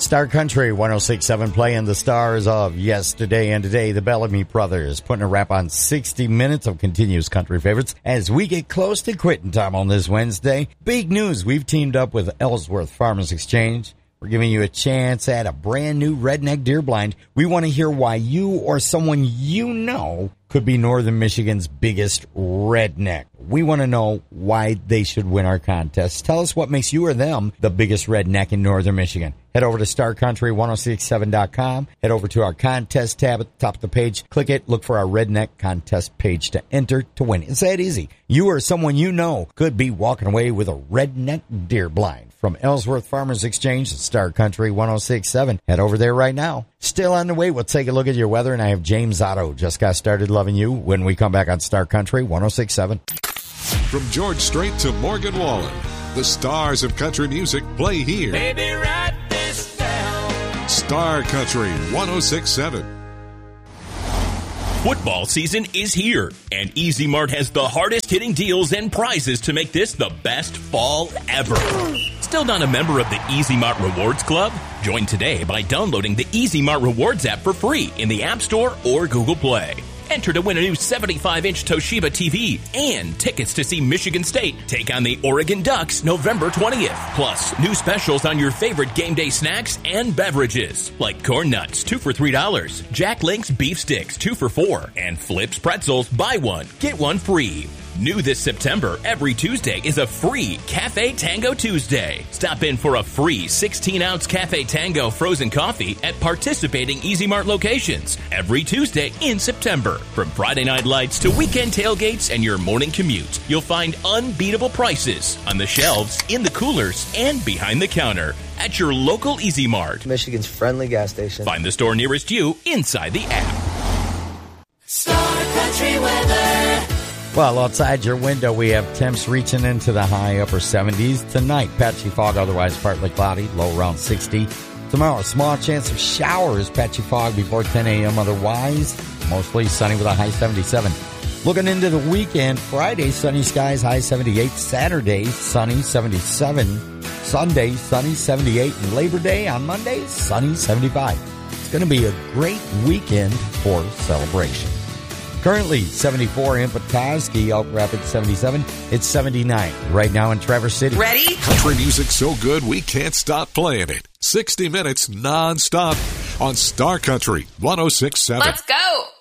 Star Country 106.7 playing the stars of yesterday and today. The Bellamy Brothers putting a wrap on 60 minutes of continuous country favorites as we get close to quitting time on this Wednesday. Big news, we've teamed up with Ellsworth Farmers Exchange. We're giving you a chance at a brand new redneck deer blind. We want to hear why you or someone you know could be Northern Michigan's biggest redneck. We want to know why they should win our contest. Tell us what makes you or them the biggest redneck in Northern Michigan. Head over to starcountry1067.com. Head over to our contest tab at the top of the page. Click it. Look for our redneck contest page to enter to win. It's that easy. You or someone you know could be walking away with a redneck deer blind from Ellsworth Farmers Exchange at Star Country 106.7. Head over there right now. Still on the way, we'll take a look at your weather, and I have James Otto. Just got started loving you when we come back on Star Country 106.7. From George Strait to Morgan Wallen, the stars of country music play here. Baby, write this down. Star Country 106.7. Football season is here, and Easy Mart has the hardest hitting deals and prizes to make this the best fall ever. Still not a member of the Easy Mart Rewards Club? Join today by downloading the Easy Mart Rewards app for free in the App Store or Google Play. Enter to win a new 75-inch Toshiba TV and tickets to see Michigan State take on the Oregon Ducks November 20th. Plus, new specials on your favorite game day snacks and beverages, like Corn Nuts, 2 for $3, Jack Link's Beef Sticks, 2 for $4, and Flips Pretzels, buy one, get one free. New this September, every Tuesday is a free Cafe Tango Tuesday. Stop in for a free 16-ounce Cafe Tango frozen coffee at participating Easy Mart locations every Tuesday in September. From Friday night lights to weekend tailgates and your morning commute, you'll find unbeatable prices on the shelves, in the coolers, and behind the counter at your local Easy Mart. Michigan's friendly gas station. Find the store nearest you inside the app. Star Country weather. Well, outside your window, we have temps reaching into the high upper 70s. Tonight, patchy fog, otherwise partly cloudy, low around 60. Tomorrow, small chance of showers, patchy fog before 10 a.m. Otherwise, mostly sunny with a high 77. Looking into the weekend, Friday, sunny skies, high 78. Saturday, sunny, 77. Sunday, sunny, 78. And Labor Day on Monday, sunny, 75. It's going to be a great weekend for celebration. Currently, 74 in Petoskey, Elk Rapids 77. It's 79 right now in Traverse City. Ready? Country music so good we can't stop playing it. 60 minutes non-stop on Star Country 106.7. Let's go.